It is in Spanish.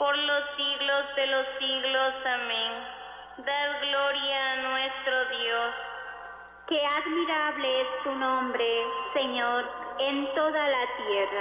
por los siglos de los siglos. Amén. Dad gloria a nuestro Dios. Qué admirable es tu nombre, Señor, en toda la tierra.